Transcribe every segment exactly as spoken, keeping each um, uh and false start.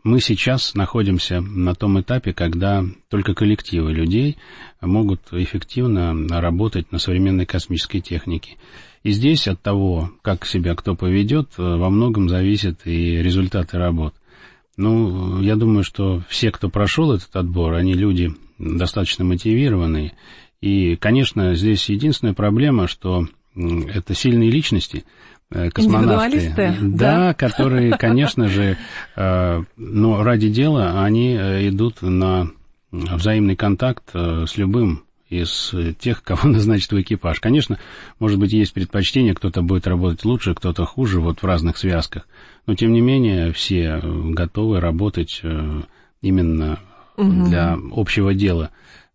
мы сейчас находимся на том этапе, когда только коллективы людей могут эффективно работать на современной космической технике. И здесь от того, как себя кто поведет, во многом зависят и результаты работ. Ну, я думаю, что все, кто прошел этот отбор, они люди достаточно мотивированные. И, конечно, здесь единственная проблема, что это сильные личности, космонавты, да, да, которые, конечно же, ну, ради дела, они идут на взаимный контакт с любым из тех, кого назначат в экипаж. Конечно, может быть, есть предпочтение, кто-то будет работать лучше, кто-то хуже, вот в разных связках. Но, тем не менее, все готовы работать именно угу. для общего дела.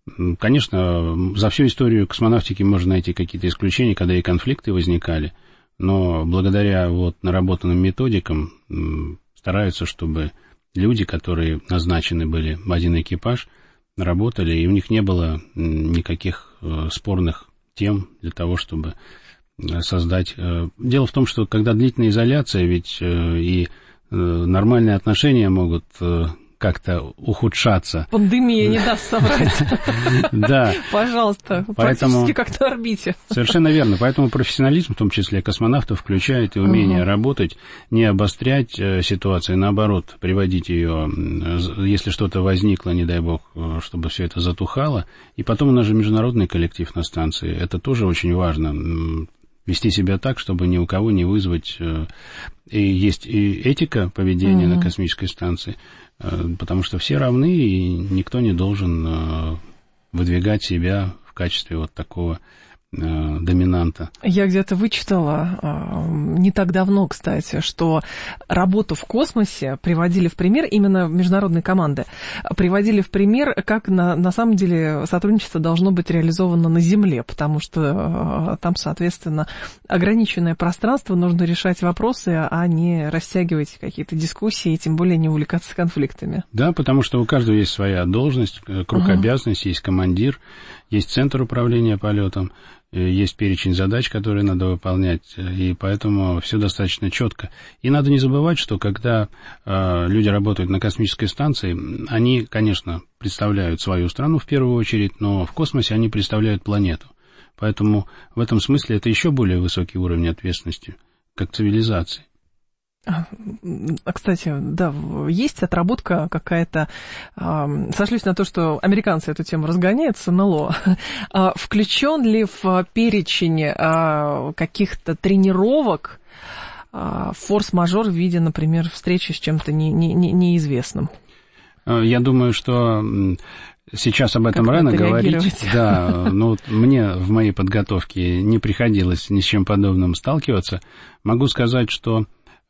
Конечно, за всю историю космонавтики можно найти какие-то исключения, когда и конфликты возникали, но благодаря вот наработанным методикам стараются, чтобы люди, которые назначены были в один экипаж, работали, и у них не было никаких спорных тем для того, чтобы создать... Дело в том, что когда длительная изоляция, ведь и нормальные отношения могут как-то ухудшаться. Пандемия не даст соврать. Да. Пожалуйста, практически как на орбите. Совершенно верно. Поэтому профессионализм, в том числе космонавтов, включает и умение работать, не обострять ситуацию, наоборот, приводить ее, если что-то возникло, не дай бог, чтобы все это затухало. И потом у нас же международный коллектив на станции. Это тоже очень важно. Вести себя так, чтобы ни у кого не вызвать... И есть и этика поведения mm-hmm. на космической станции, потому что все равны, и никто не должен выдвигать себя в качестве вот такого доминанта. Я где-то вычитала, не так давно, кстати, что работу в космосе приводили в пример, именно международные команды, приводили в пример, как на, на самом деле сотрудничество должно быть реализовано на Земле, потому что там, соответственно, ограниченное пространство, нужно решать вопросы, а не растягивать какие-то дискуссии, и тем более не увлекаться конфликтами. Да, потому что у каждого есть своя должность, круг uh-huh. обязанностей, есть командир, есть центр управления полетом, есть перечень задач, которые надо выполнять, и поэтому все достаточно четко. И надо не забывать, что когда э, люди работают на космической станции, они, конечно, представляют свою страну в первую очередь, но в космосе они представляют планету. Поэтому в этом смысле это еще более высокий уровень ответственности, как цивилизации. А, кстати, да, есть отработка какая-то, э, сошлюсь на то, что американцы эту тему разгоняют с эн эл о, э, включен ли в перечень э, каких-то тренировок э, форс-мажор в виде, например, встречи с чем-то не, не, не, неизвестным? Я думаю, что сейчас об этом как рано говорить. Да, но вот мне в моей подготовке не приходилось ни с чем подобным сталкиваться. Могу сказать, что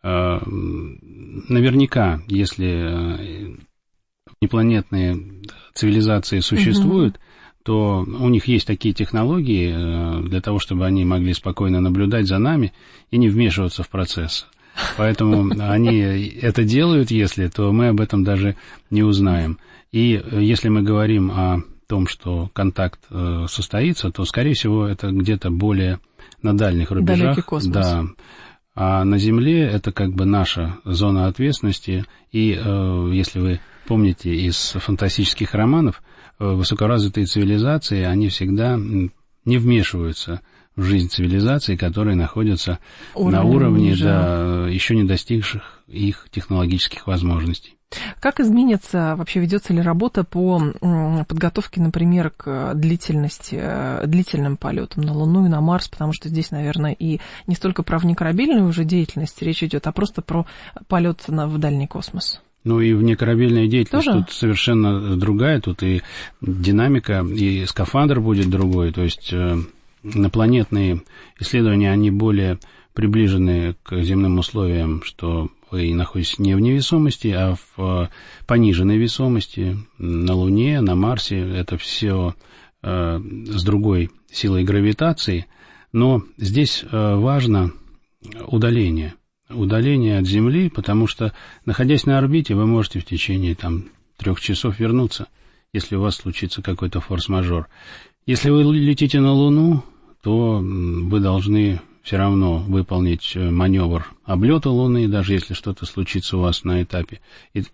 наверняка, если непланетные цивилизации существуют, uh-huh. то у них есть такие технологии для того, чтобы они могли спокойно наблюдать за нами и не вмешиваться в процесс. Поэтому они это делают, если, то мы об этом даже не узнаем. И если мы говорим о том, что контакт состоится, то, скорее всего, это где-то более на дальних рубежах. Далекий космос. Да. А на Земле это как бы наша зона ответственности, и э, если вы помните из фантастических романов, э, высокоразвитые цивилизации, они всегда не вмешиваются в жизнь цивилизаций, которые находятся уровень на уровне, ниже. Да, еще не достигших их технологических возможностей. Как изменится, вообще ведется ли работа по подготовке, например, к длительности, длительным полетам на Луну и на Марс, потому что здесь, наверное, и не столько про внекорабельную уже деятельность речь идет, а просто про полет в дальний космос. Ну и внекорабельная деятельность Тоже? Тут совершенно другая, тут и динамика, и скафандр будет другой, то есть инопланетные исследования, они более приближены к земным условиям, что вы находитесь не в невесомости, а в пониженной весомости на Луне, на Марсе. Это все э, с другой силой гравитации. Но здесь э, важно удаление. Удаление от Земли, потому что, находясь на орбите, вы можете в течение там, трех часов вернуться, если у вас случится какой-то форс-мажор. Если вы летите на Луну, то вы должны все равно выполнить маневр облета Луны, даже если что-то случится у вас на этапе. И